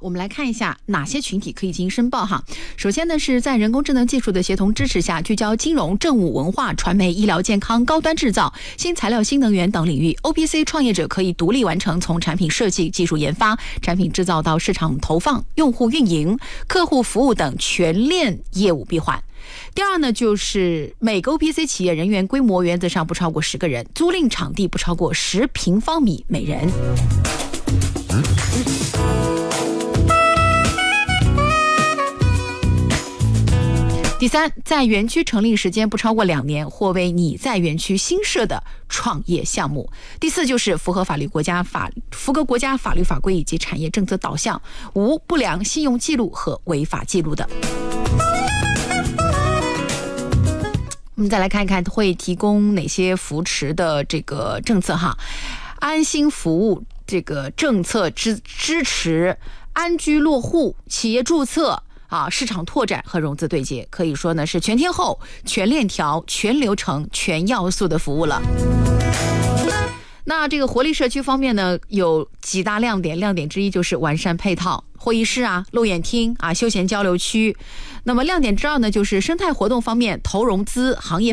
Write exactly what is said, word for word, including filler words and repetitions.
我们来看一下哪些群体可以进行申报哈。首先呢，是在人工智能技术的协同支持下，聚焦金融、政务、文化、传媒、医疗健康、高端制造、新材料、新能源等领域 ，O P C 创业者可以独立完成从产品设计、技术研发、产品制造到市场投放、用户运营、客户服务等全链业务闭环。第二呢，就是每个 O P C 企业人员规模原则上不超过十个人，租赁场地不超过十平方米每人。第三，在园区成立时间不超过两年，或为你在园区新设的创业项目。第四，就是符合法律国家法符合国家法律法规以及产业政策导向，无不良信用记录和违法记录的。我们再来看一看会提供哪些扶持的这个政策哈。安心服务这个政策支支持安居落户、企业注册啊、市场拓展和融资对接，可以说呢是全天候、全链条、全流程、全要素的服务了。那这个活力社区方面呢，有几大亮点，亮点之一就是完善配套，会议室啊、路演厅啊、休闲交流区。那么亮点之二呢，就是生态活动方面，投融资、行业